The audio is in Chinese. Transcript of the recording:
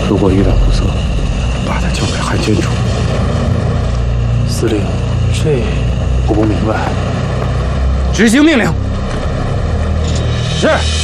如果遇到不测，把他交给汉奸处。司令，这我不明白。执行命令。是。